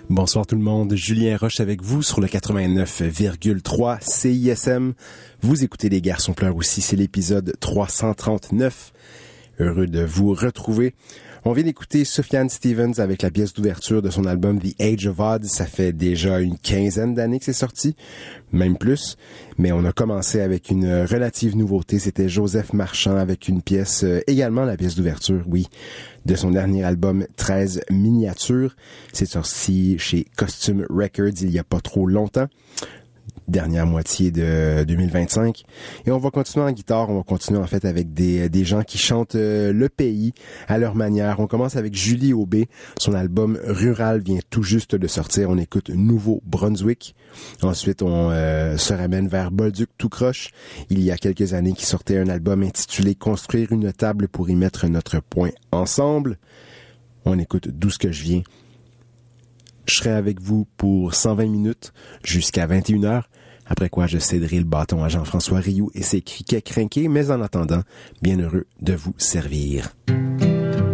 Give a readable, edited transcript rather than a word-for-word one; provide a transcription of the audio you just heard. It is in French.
Bonsoir tout le monde, Julien Roche avec vous sur le 89,3 CISM. Vous écoutez Les Garçons pleurent aussi, c'est l'épisode 339. Heureux de vous retrouver. On vient d'écouter Sufjan Stevens avec la pièce d'ouverture de son album The Age of Odd. Ça fait déjà une quinzaine d'années que c'est sorti, même plus. Mais on a commencé avec une relative nouveauté. C'était Joseph Marchand avec une pièce, également la pièce d'ouverture, oui, de son dernier album 13 miniatures. C'est sorti chez Costume Records il y a pas trop longtemps. Dernière moitié de 2025. Et on va continuer en guitare, on va continuer en fait avec des gens qui chantent le pays à leur manière. On commence avec Julie Aubé. Son album Rural vient tout juste de sortir. On écoute Nouveau-Brunswick. Ensuite, on se ramène vers Bolduc tout croche. Il y a quelques années qui sortait un album intitulé Construire une table pour y mettre notre point ensemble. On écoute D'où ce que je viens. Je serai avec vous pour 120 minutes jusqu'à 21h, après quoi je céderai le bâton à Jean-François Rioux et ses criquets crinqués, mais en attendant, bien heureux de vous servir.